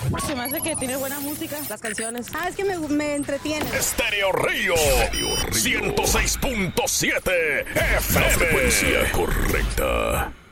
Se me hace que tiene buena música, las canciones. Es que me entretiene. Estéreo Río 106.7 FM. La frecuencia correcta.